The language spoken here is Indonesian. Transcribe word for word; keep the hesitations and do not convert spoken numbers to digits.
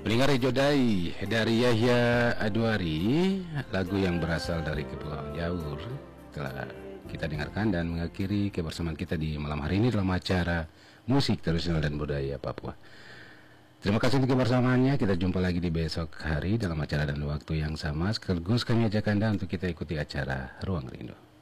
Pendengar Jodai dari Yahya Adwari, lagu yang berasal dari Kepulauan Jaur telah kita dengarkan dan mengakhiri kebersamaan kita di malam hari ini dalam acara musik tradisional dan budaya Papua. Terima kasih untuk kebersamaannya. Kita jumpa lagi di besok hari dalam acara dan waktu yang sama. Sekaligus kami ajak Anda untuk kita ikuti acara Ruang Rindu.